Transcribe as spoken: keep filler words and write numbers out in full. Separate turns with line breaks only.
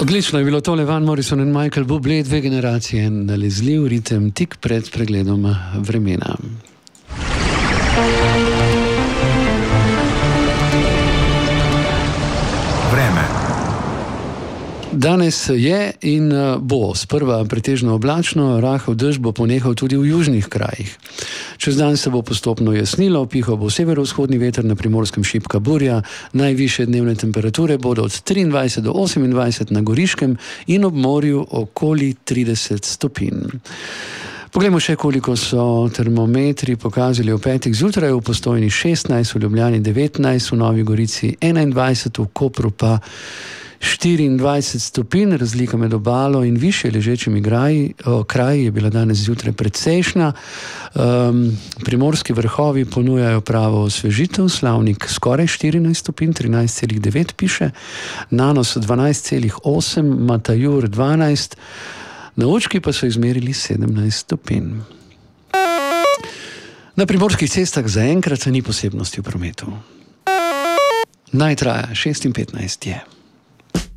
Odlično je bilo tole, Van Morrison in Michael Bublé, dve generacije, nalezljiv ritem tik pred pregledom vremena.
Vreme.
Danes je in bo sprva pretežno oblačno, rahel dež bo ponehal tudi v južnih krajih. Čez dan se bo postopno jasnilo, pihal bo severovzhodni veter, na Primorskem šibka burja, najvišje dnevne temperature bodo od triindvajset do osemindvajset na Goriškem in ob morju okoli trideset stopinj. Poglejmo še, koliko so termometri pokazali v petek zjutraj, v Postojni šestnajst, v Ljubljani devetnajst, v Novi Gorici enaindvajset, v Kopru pa štiriindvajset stopinj. Razlika med obalo in višje ležečimi kraji, kraji je bila danes zjutraj precejšnja. Um, Primorski vrhovi ponujajo pravo osvežitev, Slavnik skoraj štirinajst stopinj, trinajst celih devet piše, Nanos dvanajst celih osem, Matajur dvanajst, na Učki pa so izmerili sedemnajst stopinj. Na primorskih cestah zaenkrat ni posebnosti v prometu. Naj traja, šest in petnajst je.